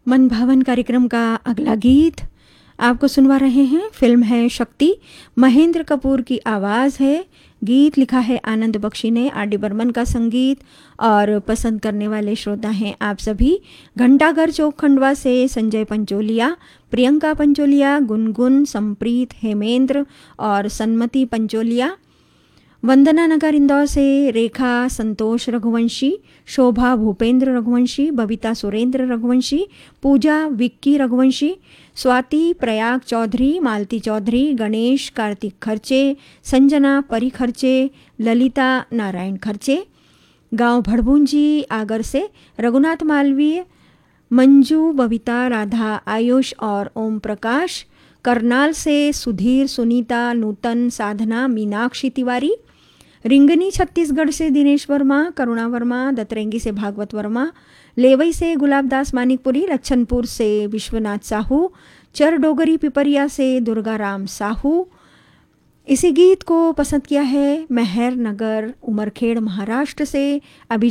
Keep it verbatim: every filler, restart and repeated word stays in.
मन भावन कार्यक्रम का अगला गीत आपको सुनवा रहे हैं। फिल्म है शक्ति, महेंद्र कपूर की आवाज़ है। गीत लिखा है आनंद बख्शी ने, आर डी बर्मन का संगीत, और पसंद करने वाले श्रोता हैं आप सभी। घंटाघर चौक खंडवा से संजय पंचोलिया, प्रियंका पंचोलिया, गुनगुन, संप्रीत, हेमेंद्र और सन्मति पंचोलिया। वंदना नगर इंदौर से रेखा संतोष रघुवंशी, शोभा भूपेंद्र रघुवंशी, बबीता सुरेंद्र रघुवंशी, पूजा विक्की रघुवंशी, स्वाति प्रयाग चौधरी, मालती चौधरी, गणेश कार्तिक खर्चे, संजना परी खर्चे, ललिता नारायण खर्चे। गांव भड़भुंजी आगर से रघुनाथ मालवीय, मंजू, बबीता, राधा, आयुष और ओम प्रकाश। करनाल से सुधीर, सुनीता, नूतन, साधना, मीनाक्षी तिवारी। रिंगनी छत्तीसगढ़ से दिनेश वर्मा, करुणा वर्मा, दतरेंगी से भागवत वर्मा, लेवई से गुलाबदास मानिकपुरी, लच्छनपुर से विश्वनाथ साहू, चर डोगरी पिपरिया से दुर्गा राम साहू। इसी गीत को पसंद किया है मेहर नगर, उमरखेड़, महाराष्ट्र से अभी